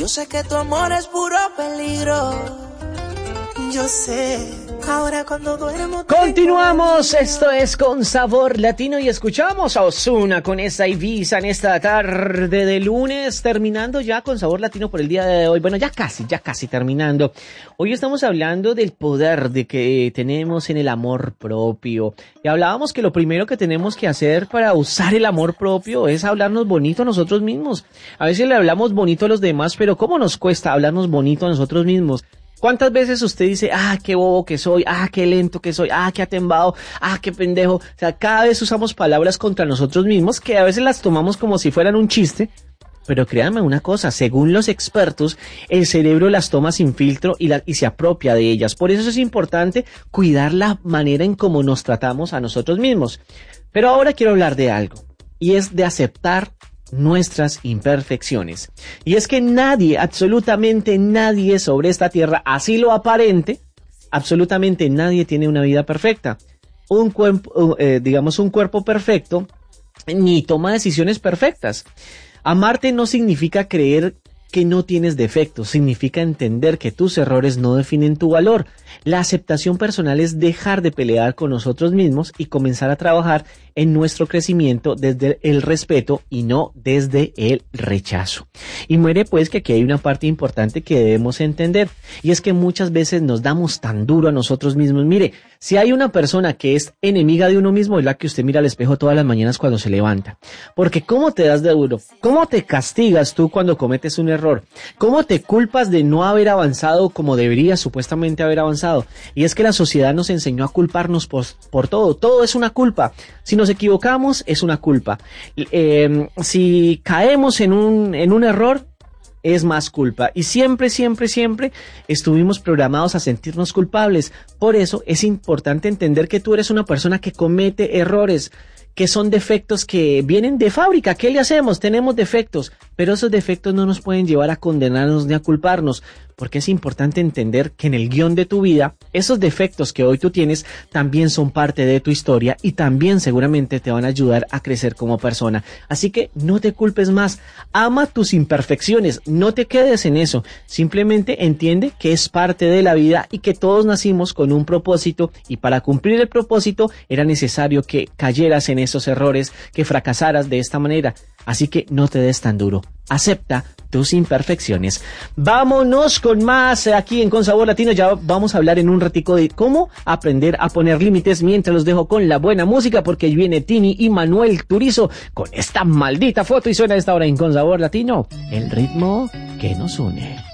Yo sé que tu amor es puro peligro. Yo sé, ahora cuando duermo... Continuamos, esto es Con Sabor Latino y escuchamos a Ozuna con esta Ibiza en esta tarde de lunes, terminando ya Con Sabor Latino por el día de hoy. Bueno, ya casi terminando. Hoy estamos hablando del poder de que tenemos en el amor propio. Y hablábamos que lo primero que tenemos que hacer para usar el amor propio es hablarnos bonito a nosotros mismos. A veces le hablamos bonito a los demás, pero ¿cómo nos cuesta hablarnos bonito a nosotros mismos? ¿Cuántas veces usted dice, qué bobo que soy, qué lento que soy, qué atembado, qué pendejo? O sea, cada vez usamos palabras contra nosotros mismos que a veces las tomamos como si fueran un chiste. Pero créanme una cosa, según los expertos, el cerebro las toma sin filtro y se apropia de ellas. Por eso es importante cuidar la manera en cómo nos tratamos a nosotros mismos. Pero ahora quiero hablar de algo, y es de aceptar nuestras imperfecciones. Y es que nadie, absolutamente nadie sobre esta tierra, así lo aparente, absolutamente nadie tiene una vida perfecta. Un cuerpo perfecto, ni toma decisiones perfectas. Amarte no significa creer que no tienes defectos, significa entender que tus errores no definen tu valor. La aceptación personal es dejar de pelear con nosotros mismos y comenzar a trabajar en nuestro crecimiento desde el respeto y no desde el rechazo. Y muere pues que aquí hay una parte importante que debemos entender, y es que muchas veces nos damos tan duro a nosotros mismos. Mire, si hay una persona que es enemiga de uno mismo, es la que usted mira al espejo todas las mañanas cuando se levanta. Porque ¿cómo te das de duro? ¿Cómo te castigas tú cuando cometes un error? ¿Cómo te culpas de no haber avanzado como deberías supuestamente haber avanzado? Y es que la sociedad nos enseñó a culparnos por todo. Todo es una culpa. Si nos equivocamos, es una culpa. Si caemos en un error, es más culpa. Y siempre estuvimos programados a sentirnos culpables. Por eso es importante entender que tú eres una persona que comete errores, que son defectos que vienen de fábrica. ¿Qué le hacemos? Tenemos defectos, pero esos defectos no nos pueden llevar a condenarnos ni a culparnos, porque es importante entender que en el guión de tu vida, esos defectos que hoy tú tienes también son parte de tu historia y también seguramente te van a ayudar a crecer como persona. Así que no te culpes más, ama tus imperfecciones, no te quedes en eso, simplemente entiende que es parte de la vida y que todos nacimos con un propósito, y para cumplir el propósito era necesario que cayeras en esos errores, que fracasaras de esta manera. Así que no te des tan duro. Acepta tus imperfecciones. Vámonos con más aquí en Con Sabor Latino. Ya vamos a hablar en un ratico de cómo aprender a poner límites, mientras los dejo con la buena música, porque viene Tini y Manuel Turizo con esta maldita foto, y suena a esta hora en Con Sabor Latino, el ritmo que nos une.